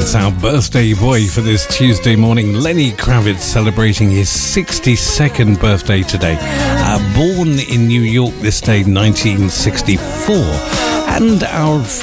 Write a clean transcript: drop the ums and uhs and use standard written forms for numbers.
Our birthday boy for this Tuesday morning, Lenny Kravitz, celebrating his 62nd birthday today. Born in New York this day, 1964. And our